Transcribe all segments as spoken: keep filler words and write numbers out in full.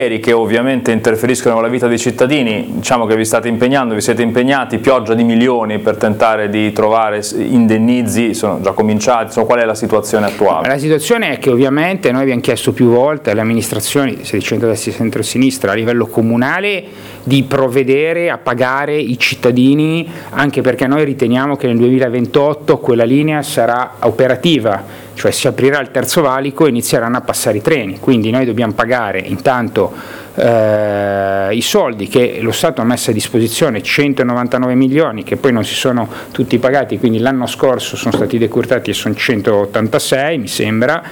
che ovviamente interferiscono con la vita dei cittadini. Diciamo che vi state impegnando, vi siete impegnati, pioggia di milioni per tentare di trovare indennizi, sono già cominciati, insomma, qual è la situazione attuale? La situazione è che ovviamente noi abbiamo chiesto più volte alle amministrazioni, sia di centrodestra che di centrosinistra, a livello comunale, di provvedere a pagare i cittadini, anche perché noi riteniamo che nel duemilaventotto quella linea sarà operativa, cioè si aprirà il terzo valico e inizieranno a passare i treni, quindi noi dobbiamo pagare intanto eh, i soldi che lo Stato ha messo a disposizione, centonovantanove milioni che poi non si sono tutti pagati, quindi l'anno scorso sono stati decurtati e sono centottantasei mi sembra,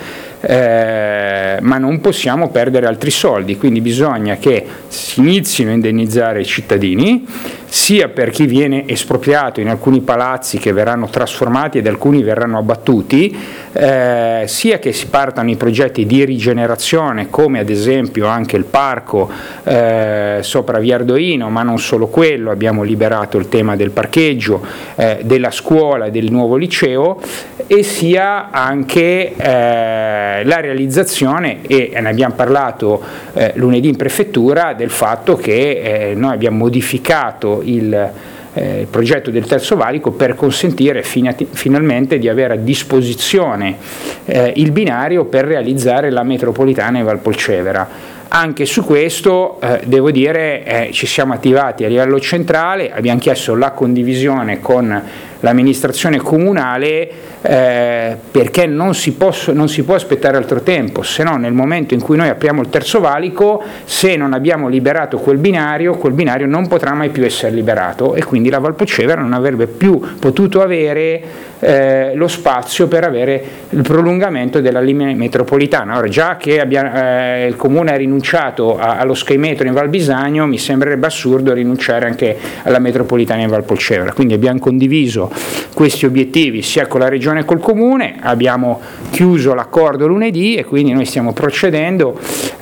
eh, ma non possiamo perdere altri soldi, quindi bisogna che si inizino a indennizzare i cittadini, sia per chi viene espropriato in alcuni palazzi che verranno trasformati ed alcuni verranno abbattuti, eh, sia che si partano i progetti di rigenerazione, come ad esempio anche il parco eh, sopra Via Ardoino, ma non solo quello, abbiamo liberato il tema del parcheggio, eh, della scuola e del nuovo liceo, e sia anche eh, la realizzazione, e ne abbiamo parlato eh, lunedì in prefettura, del fatto che eh, noi abbiamo modificato il eh, progetto del terzo valico per consentire finati, finalmente di avere a disposizione eh, il binario per realizzare la metropolitana in Valpolcevera. Anche su questo eh, devo dire eh, ci siamo attivati a livello centrale, abbiamo chiesto la condivisione con l'amministrazione comunale eh, perché non si, posso, non si può aspettare altro tempo, se no nel momento in cui noi apriamo il terzo valico, se non abbiamo liberato quel binario, quel binario non potrà mai più essere liberato e quindi la Valpolcevera non avrebbe più potuto avere eh, lo spazio per avere il prolungamento della linea metropolitana. Ora, già che abbia, eh, il Comune ha rinunciato a, allo Sky Metro in Val Bisagno, mi sembrerebbe assurdo rinunciare anche alla metropolitana in Valpolcevera, quindi abbiamo condiviso questi obiettivi sia con la Regione che col Comune, abbiamo chiuso l'accordo lunedì e quindi noi stiamo procedendo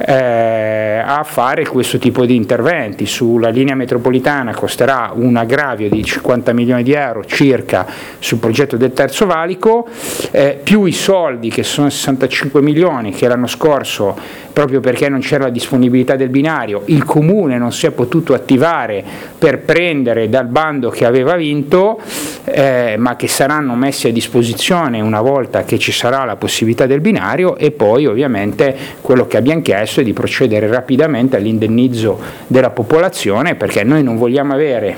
eh, a fare questo tipo di interventi. Sulla linea metropolitana costerà un aggravio di cinquanta milioni di euro circa sul progetto del terzo valico, eh, più i soldi che sono sessantacinque milioni che l'anno scorso, proprio perché non c'era la disponibilità del binario, il Comune non si è potuto attivare per prendere dal bando che aveva vinto, eh, ma che saranno messi a disposizione una volta che ci sarà la possibilità del binario, e poi ovviamente quello che abbiamo chiesto è di procedere rapidamente all'indennizzo della popolazione, perché noi non vogliamo avere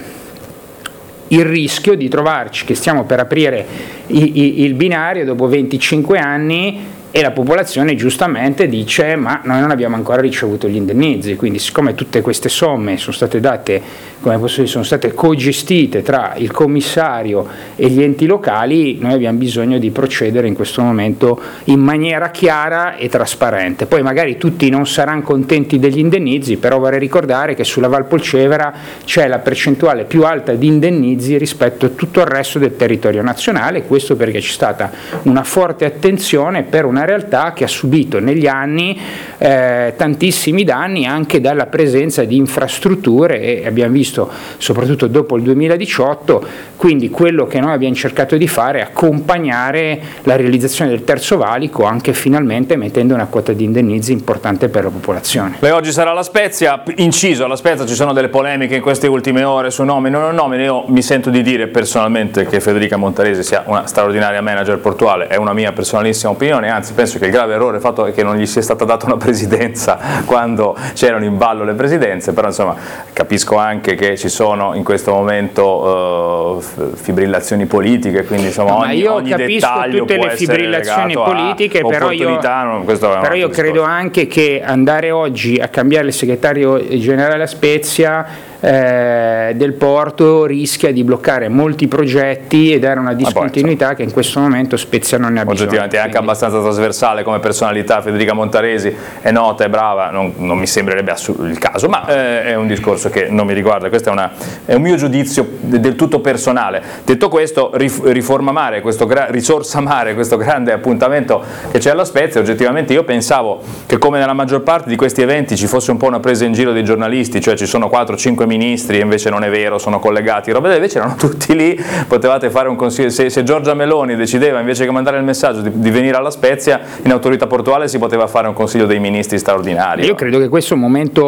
il rischio di trovarci che stiamo per aprire i, i, il binario dopo venticinque anni e la popolazione giustamente dice ma noi non abbiamo ancora ricevuto gli indennizi, quindi siccome tutte queste somme sono state date, come posso dire, sono state cogestite tra il commissario e gli enti locali, noi abbiamo bisogno di procedere in questo momento in maniera chiara e trasparente. Poi magari tutti non saranno contenti degli indennizi, però vorrei ricordare che sulla Valpolcevera c'è la percentuale più alta di indennizi rispetto a tutto il resto del territorio nazionale, questo perché c'è stata una forte attenzione per una realtà che ha subito negli anni eh, tantissimi danni anche dalla presenza di infrastrutture, e abbiamo visto soprattutto dopo il duemiladiciotto, quindi quello che noi abbiamo cercato di fare è accompagnare la realizzazione del terzo valico, anche finalmente mettendo una quota di indennizi importante per la popolazione. Lei oggi sarà alla Spezia, inciso alla Spezia ci sono delle polemiche in queste ultime ore su nomine o non nomine. Io mi sento di dire personalmente che Federica Montaresi sia una straordinaria manager portuale, è una mia personalissima opinione, anzi penso che il grave errore fatto è che non gli sia stata data una presidenza quando c'erano in ballo le presidenze, però insomma capisco anche che ci sono in questo momento uh, fibrillazioni politiche, quindi insomma no, ogni, io ogni capisco dettaglio tutte può le fibrillazioni politiche, però io, non, però io credo anche che andare oggi a cambiare il segretario generale a Spezia Eh, del porto rischia di bloccare molti progetti e dare una discontinuità che in questo momento Spezia non ne ha bisogno. Oggettivamente è anche quindi abbastanza trasversale come personalità. Federica Montaresi è nota, è brava, non, non mi sembrerebbe il caso, ma eh, è un discorso che non mi riguarda, questo è, una, è un mio giudizio del tutto personale. Detto questo, Riforma Mare, questo Risorsa Mare, questo grande appuntamento che c'è alla Spezia, oggettivamente io pensavo che come nella maggior parte di questi eventi ci fosse un po' una presa in giro dei giornalisti, cioè ci sono quattro cinque ministri, invece non è vero, sono collegati, roba, invece erano tutti lì, potevate fare un consiglio, se, se Giorgia Meloni decideva invece che mandare il messaggio di, di venire alla Spezia, in autorità portuale si poteva fare un consiglio dei ministri straordinario. Io credo che questo momento